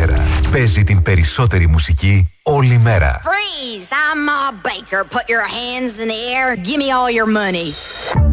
Παίζει την περισσότερη μουσική όλη μέρα. Freeze! I'm Ma Baker. Put your hands in the air. Give me all your money.